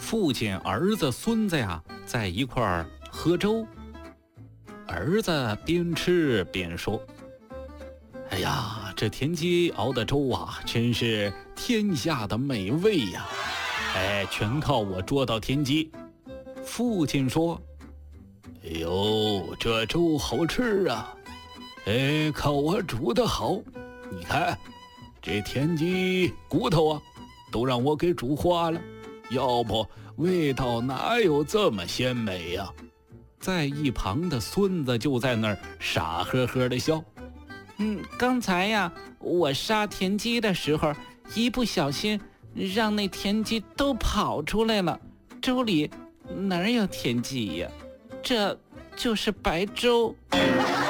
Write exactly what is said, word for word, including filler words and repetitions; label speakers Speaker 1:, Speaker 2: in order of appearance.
Speaker 1: 父亲、儿子、孙子呀，在一块儿喝粥。儿子边吃边说：“哎呀，这田鸡熬的粥啊，真是天下的美味呀！哎，全靠我捉到田鸡。”父亲说：“哎呦，这粥好吃啊！哎，靠我煮的好。你看，这田鸡骨头啊，都让我给煮化了，要不味道哪有这么鲜美呀？”在一旁的孙子就在那儿傻呵呵的笑。嗯，刚才呀，我杀田鸡的时候，一不小心让那田鸡都跑出来了，粥里哪有田鸡呀？这就是白粥。